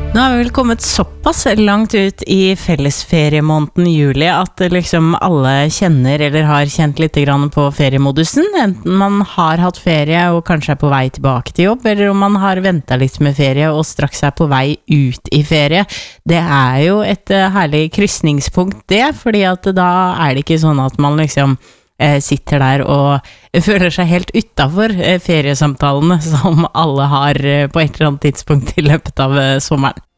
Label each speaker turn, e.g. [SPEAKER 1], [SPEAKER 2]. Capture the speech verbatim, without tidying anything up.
[SPEAKER 1] Nå har vi vel kommet såpass langt ut i fellesferiemåneden juli at liksom alle kjenner eller har kjent litt grann på feriemodusen. Enten man har hatt ferie og kanskje er på vei tilbake til jobb, eller om man har ventet litt med ferie og straks er på vei ut i ferie. Det er jo et herlig krysningspunkt det, fordi at da er det ikke sånn at man liksom sitter der og føler seg helt utenfor feriesamtalene som alle har på et eller annet tidspunkt i løpet av sommeren.